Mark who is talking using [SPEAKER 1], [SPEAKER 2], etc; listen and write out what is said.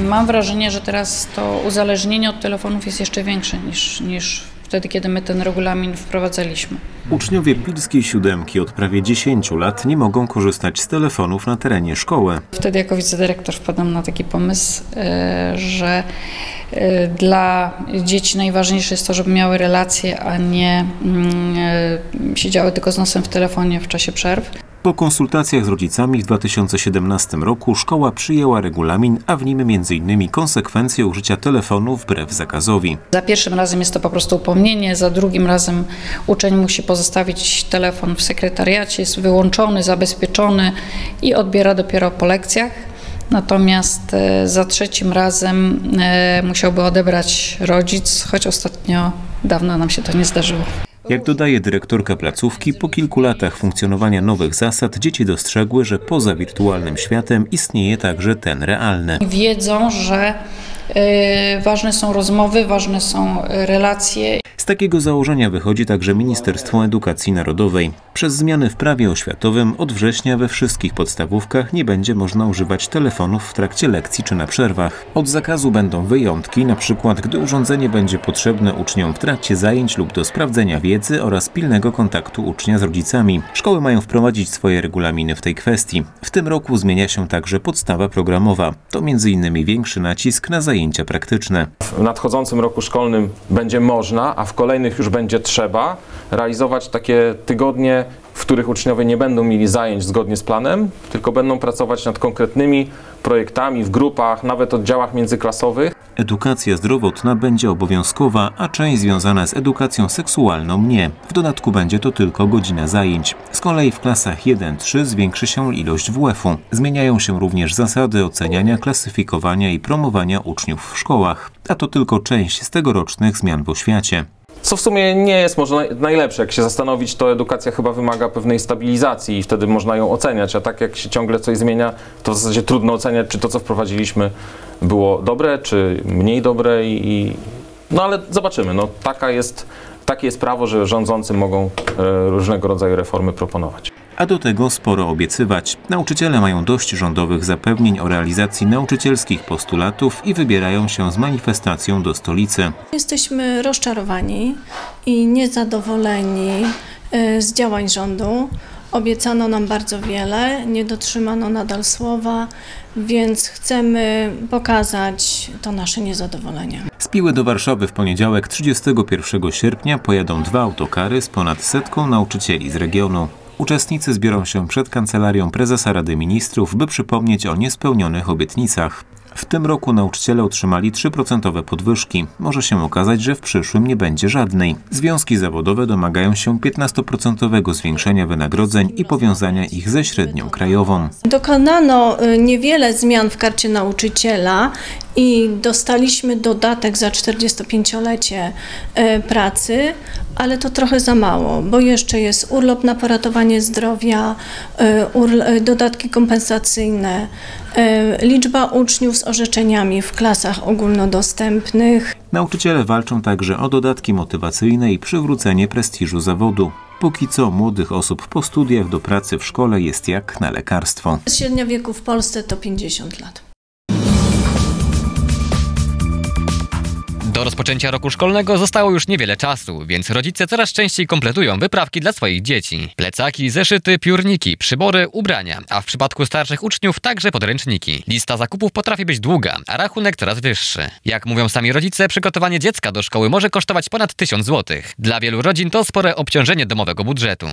[SPEAKER 1] Mam wrażenie, że teraz to uzależnienie od telefonów jest jeszcze większe niż wtedy, kiedy my ten regulamin wprowadzaliśmy.
[SPEAKER 2] Uczniowie Pilskiej Siódemki od prawie 10 lat nie mogą korzystać z telefonów na terenie szkoły.
[SPEAKER 1] Wtedy jako wicedyrektor wpadłam na taki pomysł, że dla dzieci najważniejsze jest to, żeby miały relacje, a nie siedziały tylko z nosem w telefonie w czasie przerw.
[SPEAKER 2] Po konsultacjach z rodzicami w 2017 roku szkoła przyjęła regulamin, a w nim m.in. konsekwencje użycia telefonu wbrew zakazowi.
[SPEAKER 1] Za pierwszym razem jest to po prostu upomnienie, za drugim razem uczeń musi pozostawić telefon w sekretariacie, jest wyłączony, zabezpieczony i odbiera dopiero po lekcjach. Natomiast za trzecim razem musiałby odebrać rodzic, choć ostatnio dawno nam się to nie zdarzyło.
[SPEAKER 2] Jak dodaje dyrektorka placówki, po kilku latach funkcjonowania nowych zasad dzieci dostrzegły, że poza wirtualnym światem istnieje także ten realny.
[SPEAKER 1] Wiedzą, że ważne są rozmowy, ważne są relacje.
[SPEAKER 2] Z takiego założenia wychodzi także Ministerstwo Edukacji Narodowej. Przez zmiany w prawie oświatowym od września we wszystkich podstawówkach nie będzie można używać telefonów w trakcie lekcji czy na przerwach. Od zakazu będą wyjątki, np. gdy urządzenie będzie potrzebne uczniom w trakcie zajęć lub do sprawdzenia wiedzy oraz pilnego kontaktu ucznia z rodzicami. Szkoły mają wprowadzić swoje regulaminy w tej kwestii. W tym roku zmienia się także podstawa programowa. To m.in. większy nacisk na zajęcia praktyczne.
[SPEAKER 3] W nadchodzącym roku szkolnym będzie można, a w kolejnych już będzie trzeba realizować takie tygodnie, w których uczniowie nie będą mieli zajęć zgodnie z planem, tylko będą pracować nad konkretnymi projektami w grupach, nawet oddziałach międzyklasowych.
[SPEAKER 2] Edukacja zdrowotna będzie obowiązkowa, a część związana z edukacją seksualną nie. W dodatku będzie to tylko godzina zajęć. Z kolei w klasach 1-3 zwiększy się ilość WF-u. Zmieniają się również zasady oceniania, klasyfikowania i promowania uczniów w szkołach. A to tylko część z tegorocznych zmian w oświacie.
[SPEAKER 3] Co w sumie nie jest może najlepsze. Jak się zastanowić, to edukacja chyba wymaga pewnej stabilizacji i wtedy można ją oceniać, a tak jak się ciągle coś zmienia, to w zasadzie trudno oceniać, czy to, co wprowadziliśmy, było dobre, czy mniej dobre no ale zobaczymy. No, takie jest prawo, że rządzący mogą różnego rodzaju reformy proponować.
[SPEAKER 2] A do tego sporo obiecywać. Nauczyciele mają dość rządowych zapewnień o realizacji nauczycielskich postulatów i wybierają się z manifestacją do stolicy.
[SPEAKER 4] Jesteśmy rozczarowani i niezadowoleni z działań rządu. Obiecano nam bardzo wiele, nie dotrzymano nadal słowa, więc chcemy pokazać to nasze niezadowolenie.
[SPEAKER 2] Z Piły do Warszawy w poniedziałek 31 sierpnia pojadą 2 autokary z ponad 100 nauczycieli z regionu. Uczestnicy zbiorą się przed Kancelarią Prezesa Rady Ministrów, by przypomnieć o niespełnionych obietnicach. W tym roku nauczyciele otrzymali 3% podwyżki. Może się okazać, że w przyszłym nie będzie żadnej. Związki zawodowe domagają się 15% zwiększenia wynagrodzeń i powiązania ich ze średnią krajową.
[SPEAKER 4] Dokonano niewiele zmian w karcie nauczyciela i dostaliśmy dodatek za 45-lecie pracy, ale to trochę za mało, bo jeszcze jest urlop na poratowanie zdrowia, dodatki kompensacyjne, liczba uczniów z orzeczeniami w klasach ogólnodostępnych.
[SPEAKER 2] Nauczyciele walczą także o dodatki motywacyjne i przywrócenie prestiżu zawodu. Póki co młodych osób po studiach do pracy w szkole jest jak na lekarstwo.
[SPEAKER 4] Średnia wieku w Polsce to 50 lat.
[SPEAKER 5] Do rozpoczęcia roku szkolnego zostało już niewiele czasu, więc rodzice coraz częściej kompletują wyprawki dla swoich dzieci. Plecaki, zeszyty, piórniki, przybory, ubrania, a w przypadku starszych uczniów także podręczniki. Lista zakupów potrafi być długa, a rachunek coraz wyższy. Jak mówią sami rodzice, przygotowanie dziecka do szkoły może kosztować ponad 1000 zł. Dla wielu rodzin to spore obciążenie domowego budżetu.